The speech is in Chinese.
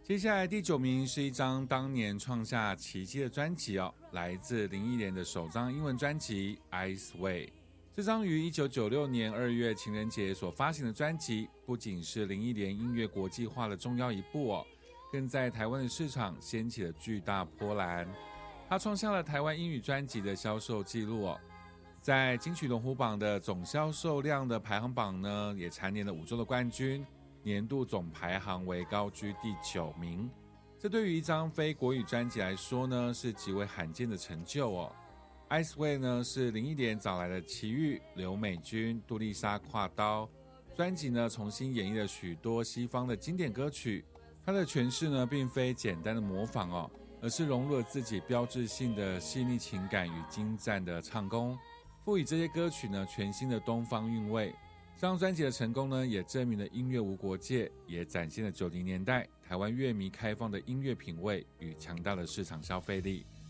接下来第9名是一张当年创下奇迹的专辑来自林忆莲的首张英文专辑《Ice Way》。这张于1996年2月情人节所发行的专辑，不仅是林忆莲音乐国际化的重要一步更在台湾的市场掀起了巨大波澜。它创下了台湾英语专辑的销售纪录在金曲龙虎榜的总销售量的排行榜呢，也蝉联了5周的冠军，年度总排行为高居第9名。这对于一张非国语专辑来说呢，是极为罕见的成就Ice Way 呢是林忆莲找来了齐豫、刘美君、杜丽莎跨刀，专辑呢重新演绎了许多西方的经典歌曲。它的诠释呢并非简单的模仿而是融入了自己标志性的细腻情感与精湛的唱功，赋予这些歌曲呢全新的东方韵味。这张专辑的成功呢，也证明了音乐无国界，也展现了90年代台湾乐迷开放的音乐品味与强大的市场消费力。